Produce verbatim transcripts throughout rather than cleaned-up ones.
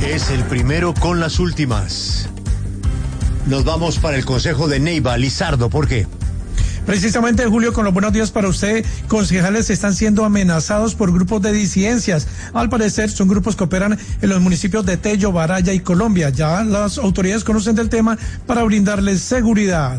Es el primero con las últimas. Nos vamos para el Consejo de Neiva. Lizardo, ¿por qué? Precisamente, Julio, con los buenos días para usted, concejales están siendo amenazados por grupos de disidencias. Al parecer, son grupos que operan en los municipios de Tello, Baraya y Colombia. Ya las autoridades conocen del tema para brindarles seguridad.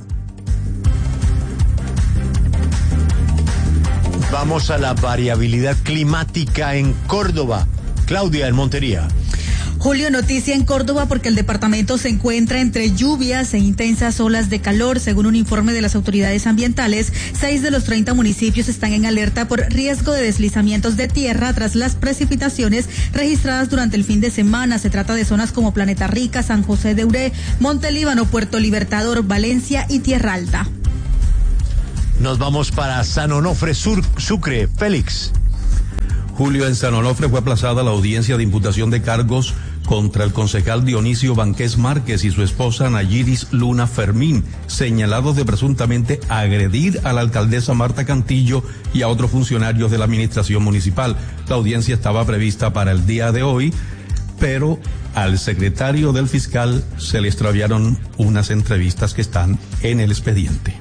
Vamos a la variabilidad climática en Córdoba. Claudia, en Montería. Julio, noticia en Córdoba porque el departamento se encuentra entre lluvias e intensas olas de calor. Según un informe de las autoridades ambientales, seis de los treinta municipios están en alerta por riesgo de deslizamientos de tierra tras las precipitaciones registradas durante el fin de semana. Se trata de zonas como Planeta Rica, San José de Uré, Montelíbano, Puerto Libertador, Valencia y Tierra Alta. Nos vamos para San Onofre, Sur, Sucre. Félix. Julio, en San Onofre fue aplazada la audiencia de imputación de cargos contra el concejal Dionisio Banqués Márquez y su esposa Nayiris Luna Fermín, señalados de presuntamente agredir a la alcaldesa Marta Cantillo y a otros funcionarios de la administración municipal. La audiencia estaba prevista para el día de hoy, pero al secretario del fiscal se le extraviaron unas entrevistas que están en el expediente.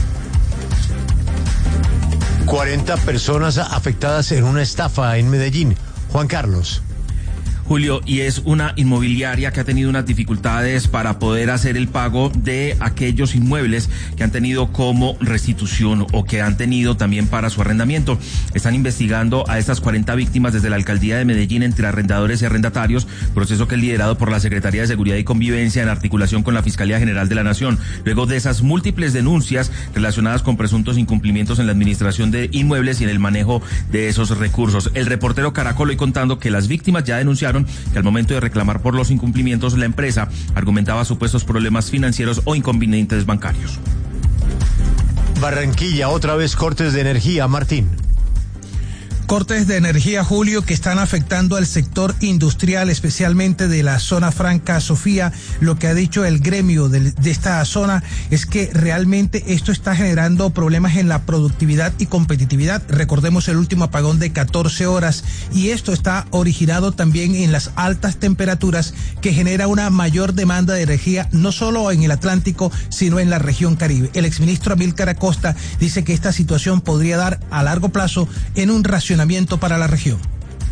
cuarenta personas afectadas en una estafa en Medellín. Juan Carlos. Julio, y es una inmobiliaria que ha tenido unas dificultades para poder hacer el pago de aquellos inmuebles que han tenido como restitución o que han tenido también para su arrendamiento. Están investigando a estas cuarenta víctimas desde la alcaldía de Medellín entre arrendadores y arrendatarios, proceso que es liderado por la Secretaría de Seguridad y Convivencia en articulación con la Fiscalía General de la Nación. Luego de esas múltiples denuncias relacionadas con presuntos incumplimientos en la administración de inmuebles y en el manejo de esos recursos. El reportero Caracol hoy contando que las víctimas ya denunciaron que al momento de reclamar por los incumplimientos la empresa argumentaba supuestos problemas financieros o inconvenientes bancarios. Barranquilla, otra vez cortes de energía. Martín. Cortes de energía, Julio, que están afectando al sector industrial, especialmente de la zona franca Sofía. Lo que ha dicho el gremio de, de esta zona es que realmente esto está generando problemas en la productividad y competitividad. Recordemos el último apagón de catorce horas y esto está originado también en las altas temperaturas que genera una mayor demanda de energía no solo en el Atlántico, sino en la región Caribe. El exministro Amílcar Acosta dice que esta situación podría dar a largo plazo en un racionamiento para la región.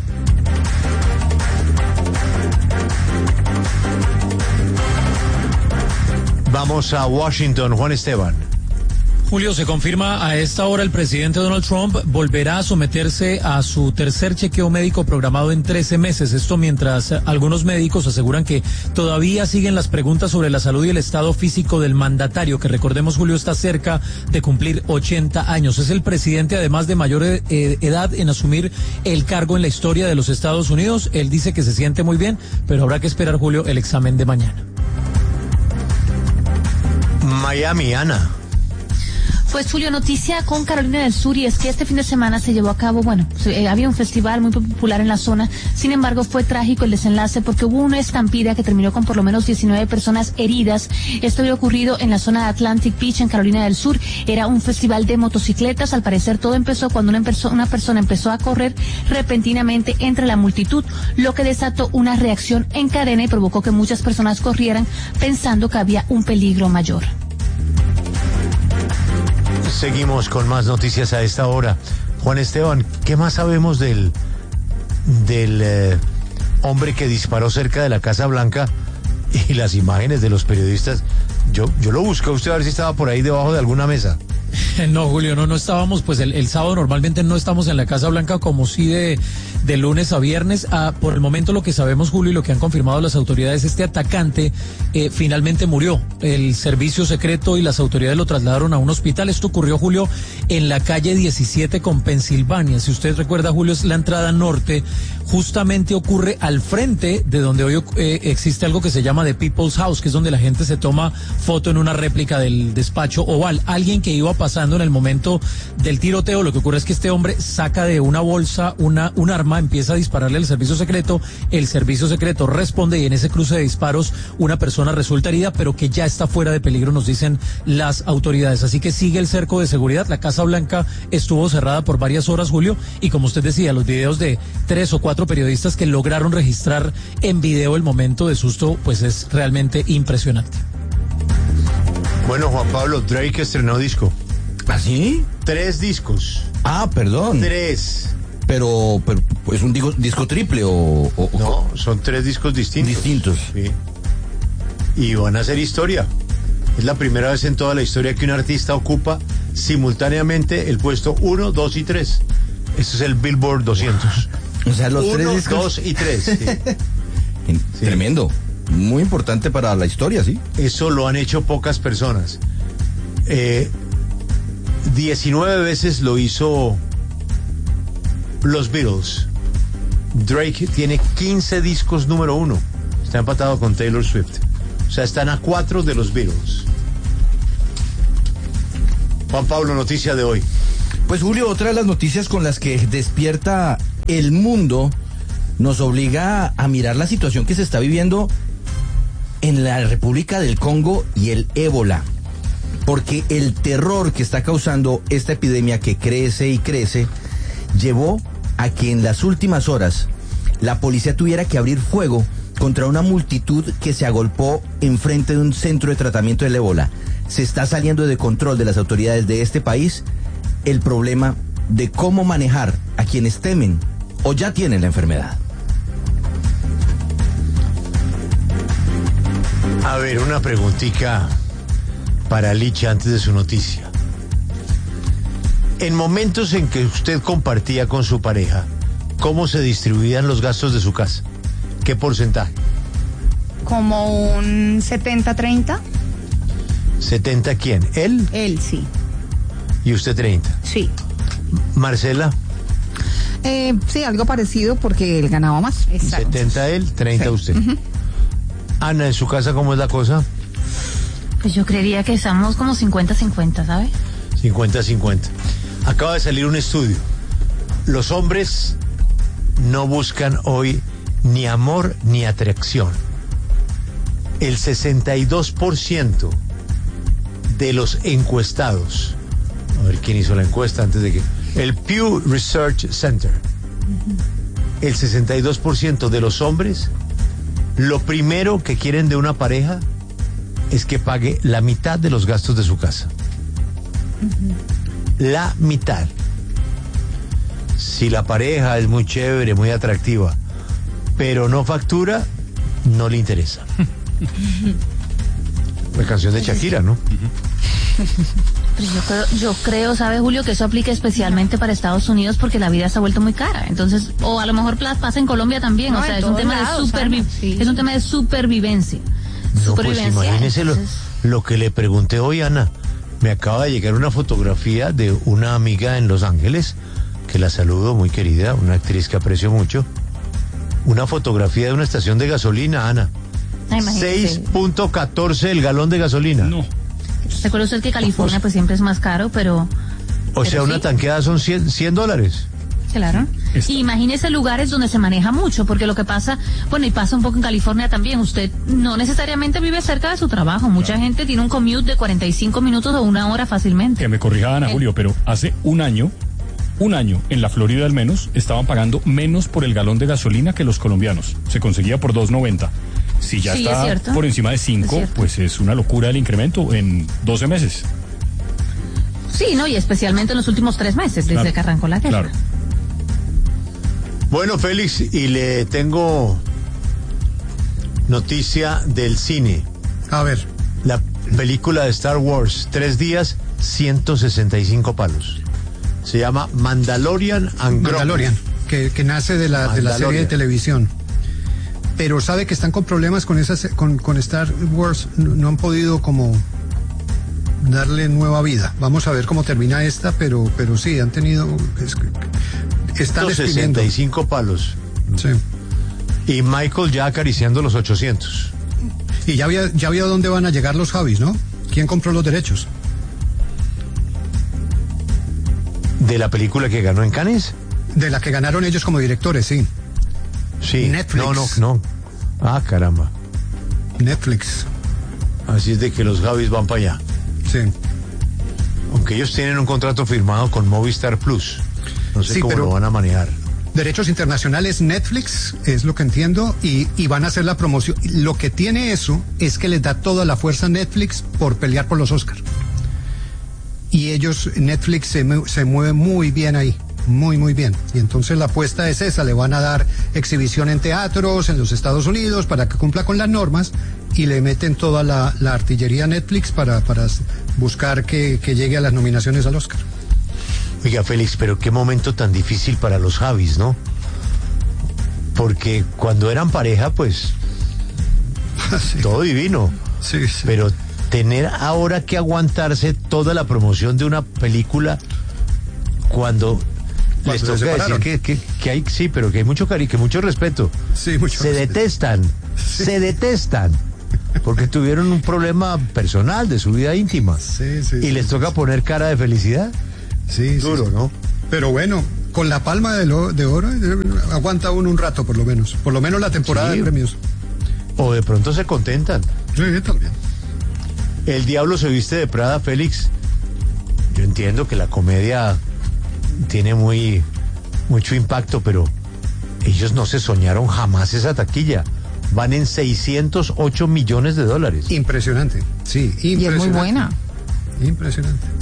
Vamos a Washington, Juan Esteban. Julio, se confirma a esta hora el presidente Donald Trump volverá a someterse a su tercer chequeo médico programado en trece meses. Esto mientras algunos médicos aseguran que todavía siguen las preguntas sobre la salud y el estado físico del mandatario, que recordemos, Julio, está cerca de cumplir ochenta años. Es el presidente además de mayor eh, edad en asumir el cargo en la historia de los Estados Unidos. Él dice que se siente muy bien, pero habrá que esperar, Julio, el examen de mañana. Miami, Ana. Pues, Julio, noticia con Carolina del Sur, y es que este fin de semana se llevó a cabo, bueno, eh, había un festival muy popular en la zona. Sin embargo, fue trágico el desenlace porque hubo una estampida que terminó con por lo menos diecinueve personas heridas. Esto había ocurrido en la zona de Atlantic Beach, en Carolina del Sur. Era un festival de motocicletas. Al parecer, todo empezó cuando una, perso- una persona empezó a correr repentinamente entre la multitud, lo que desató una reacción en cadena y provocó que muchas personas corrieran pensando que había un peligro mayor. Seguimos con más noticias a esta hora. Juan Esteban, ¿qué más sabemos del, del eh, hombre que disparó cerca de la Casa Blanca y las imágenes de los periodistas? Yo, yo lo busqué a usted a ver si estaba por ahí debajo de alguna mesa. No, Julio, no, no estábamos, pues el, el sábado normalmente no estamos en la Casa Blanca como sí de, de lunes a viernes. Ah, por el momento lo que sabemos, Julio, y lo que han confirmado las autoridades, este atacante eh, finalmente murió. El servicio secreto y las autoridades lo trasladaron a un hospital. Esto ocurrió, Julio, en la calle diecisiete con Pensilvania. Si usted recuerda, Julio, es la entrada norte. Justamente ocurre al frente de donde hoy eh, existe algo que se llama The People's House, que es donde la gente se toma foto en una réplica del despacho oval. Alguien que iba pasando en el momento del tiroteo. Lo que ocurre es que este hombre saca de una bolsa una un arma, empieza a dispararle al servicio secreto, el servicio secreto responde y en ese cruce de disparos una persona resulta herida, pero que ya está fuera de peligro, nos dicen las autoridades. Así que sigue el cerco de seguridad. La Casa Blanca estuvo cerrada por varias horas, Julio, y como usted decía, los videos de tres o cuatro periodistas que lograron registrar en video el momento de susto, pues es realmente impresionante. Bueno, Juan Pablo, Drake estrenó disco. ¿Ah, sí? Tres discos. Ah, perdón. Tres. Pero, pero ¿es un disco, disco triple o, o...? No, son tres discos distintos. Distintos. Sí. Y van a hacer historia. Es la primera vez en toda la historia que un artista ocupa simultáneamente el puesto uno, dos y tres. Este es el Billboard doscientos. O sea, los uno, tres discos... dos y tres. Sí. Sí. Tremendo. Muy importante para la historia, ¿sí? Eso lo han hecho pocas personas. Eh, diecinueve veces lo hizo los Beatles. Drake tiene quince discos número uno. Está empatado con Taylor Swift. O sea, están a cuatro de los Beatles. Juan Pablo, noticia de hoy. Pues Julio, otra de las noticias con las que despierta el mundo nos obliga a mirar la situación que se está viviendo en la República del Congo y el ébola. Porque el terror que está causando esta epidemia que crece y crece llevó a que en las últimas horas la policía tuviera que abrir fuego contra una multitud que se agolpó enfrente de un centro de tratamiento del ébola. Se está saliendo de control de las autoridades de este país el problema de cómo manejar a quienes temen o ya tienen la enfermedad. A ver, una preguntita para Licha antes de su noticia. En momentos en que usted compartía con su pareja, ¿cómo se distribuían los gastos de su casa? ¿Qué porcentaje? Como un setenta treinta. ¿setenta quién? ¿Él? Él, sí. ¿Y usted treinta? Sí. ¿Marcela? Eh, sí, algo parecido porque él ganaba más. Exacto. setenta él, treinta sí. usted. Uh-huh. Ana, ¿en su casa cómo es la cosa? Pues yo creería que estamos como cincuenta cincuenta, ¿sabe? cincuenta cincuenta. Acaba de salir un estudio. Los hombres no buscan hoy ni amor ni atracción. El sesenta y dos por ciento de los encuestados, a ver quién hizo la encuesta antes de que... El Pew Research Center. El sesenta y dos por ciento de los hombres, lo primero que quieren de una pareja es que pague la mitad de los gastos de su casa. La mitad. Si la pareja es muy chévere, muy atractiva, pero no factura, no le interesa. La canción de Shakira, ¿no? Pero yo creo, yo creo, ¿sabe, Julio, que eso aplica especialmente para Estados Unidos porque la vida se ha vuelto muy cara? Entonces, o a lo mejor pasa en Colombia también, no, o sea, es un tema lados, de supervi sí. es un tema de supervivencia. No, supervivencia. Pues imagínese entonces... lo, lo que le pregunté hoy, Ana. Me acaba de llegar una fotografía de una amiga en Los Ángeles, que la saludo, muy querida, una actriz que aprecio mucho. Una fotografía de una estación de gasolina, Ana. seis punto catorce el galón de gasolina. No. Recuerda usted que California pues siempre es más caro, pero... O sea, pero una sí. tanqueada son cien dólares. Claro. Está. Y imagínese lugares donde se maneja mucho, porque lo que pasa, bueno, y pasa un poco en California también, usted no necesariamente vive cerca de su trabajo. Mucha claro. gente tiene un commute de cuarenta y cinco minutos o una hora fácilmente. Que me corrija Ana, eh. Julio, pero hace un año, un año, en la Florida al menos, estaban pagando menos por el galón de gasolina que los colombianos. Se conseguía por dos noventa. Si ya sí, está por encima de cinco, es pues es una locura el incremento en doce meses. Sí, ¿no? Y especialmente en los últimos tres meses, desde claro, que arrancó la guerra. Claro. Bueno, Félix, y le tengo noticia del cine. A ver. La película de Star Wars, tres días, ciento sesenta y cinco palos. Se llama Mandalorian and Grogu. Mandalorian, que, que nace de la, de la serie de televisión. Pero sabe que están con problemas con esas, con, con Star Wars, no, no han podido como darle nueva vida. Vamos a ver cómo termina esta, pero, pero sí, han tenido... Es, están sesenta y cinco palos. Sí. Y Michael ya acariciando los ochocientos. Y ya había, ya había dónde van a llegar los Javis, ¿no? ¿Quién compró los derechos? ¿De la película que ganó en Cannes? De la que ganaron ellos como directores, sí. Sí. Netflix. No, no, no. Ah, caramba. Netflix. Así es de que los Javis van para allá. Sí. Aunque ellos tienen un contrato firmado con Movistar Plus. No sé sí, cómo pero lo van a manejar. Derechos internacionales Netflix, es lo que entiendo, y, y van a hacer la promoción. Lo que tiene eso es que les da toda la fuerza a Netflix por pelear por los Oscars. Y ellos, Netflix se, se mueve muy bien ahí, muy, muy bien. Y entonces la apuesta es esa, le van a dar exhibición en teatros en los Estados Unidos para que cumpla con las normas y le meten toda la, la artillería a Netflix para, para buscar que, que llegue a las nominaciones al Oscar. Oiga, Félix, pero qué momento tan difícil para los Javis, ¿no? Porque cuando eran pareja, pues, sí. todo divino. Sí, sí. Pero tener ahora que aguantarse toda la promoción de una película cuando, cuando les toca decir que, que, que hay, sí, pero que hay mucho cariño, que mucho respeto. Sí, mucho se respeto. detestan, sí. se detestan. Porque tuvieron un problema personal de su vida íntima. Sí, sí, y sí, les sí, toca sí. poner cara de felicidad. Sí, duro, sí, sí. ¿no? Pero bueno, con la palma de, lo, de oro aguanta uno un rato por lo menos. Por lo menos la temporada sí. de premios. O de pronto se contentan. Sí, también. El diablo se viste de Prada, Félix. Yo entiendo que la comedia tiene muy mucho impacto, pero ellos no se soñaron jamás esa taquilla. Van en seiscientos ocho millones de dólares. Impresionante, sí, impresionante. Y es muy buena. Impresionante.